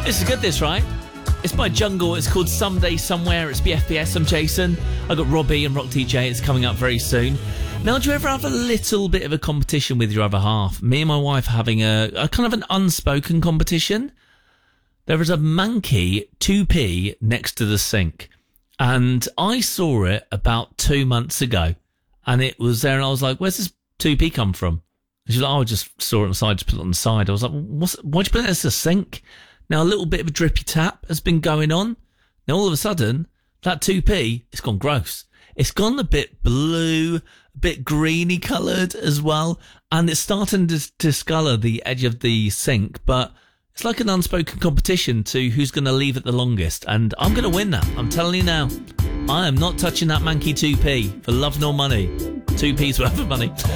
This is good, this, right? It's by Jungle. It's called Someday Somewhere. It's BFBS. I'm Jason. I got Robbie and Rock DJ. It's coming up very soon. Now, do you ever have a little bit of a competition with your other half? Me and my wife are having a kind of an unspoken competition. There is a monkey 2p next to the sink. And I saw it about 2 months ago. And it was there and I was like, where's this 2p come from? And she was like, oh, I just saw it on the side, just put it on the side. I was like, why'd you put it as a sink? Now, a little bit of a drippy tap has been going on. Now, all of a sudden, that 2p, it's gone gross. It's gone a bit blue, a bit greeny coloured as well. And it's starting to discolour the edge of the sink. But it's like an unspoken competition to who's going to leave it the longest. And I'm going to win that. I'm telling you now. I am not touching that manky 2p for love nor money. 2p's worth of money.